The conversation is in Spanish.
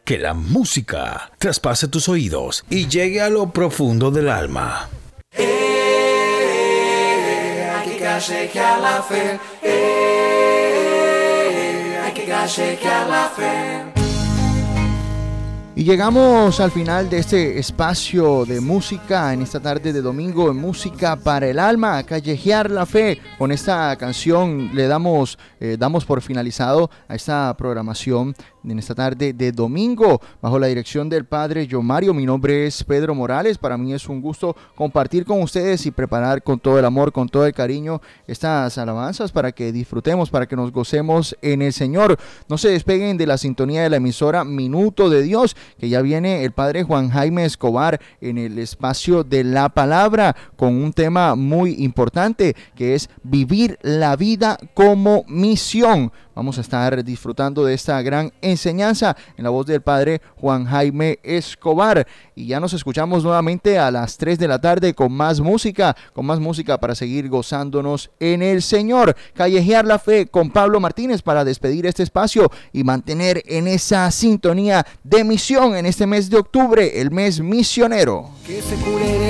Que la música traspase tus oídos y llegue a lo profundo del alma. Hay que cachequear la fe. Hay que cachequear la fe. Y llegamos al final de este espacio de música en esta tarde de domingo, en Música para el Alma, Callejear la Fe. Con esta canción le damos por finalizado a esta programación en esta tarde de domingo, bajo la dirección del Padre John Mario. Mi nombre es Pedro Morales. Para mí es un gusto compartir con ustedes y preparar con todo el amor, con todo el cariño estas alabanzas para que disfrutemos, para que nos gocemos en el Señor. No se despeguen de la sintonía de la emisora Minuto de Dios, que ya viene el Padre Juan Jaime Escobar en el espacio de la palabra con un tema muy importante, que es vivir la vida como misión. Vamos a estar disfrutando de esta gran enseñanza en la voz del Padre Juan Jaime Escobar. Y ya nos escuchamos nuevamente a las 3 de la tarde con más música para seguir gozándonos en el Señor. Callejear la Fe con Pablo Martínez para despedir este espacio y mantener en esa sintonía de misión en este mes de octubre, el mes misionero. Que se cure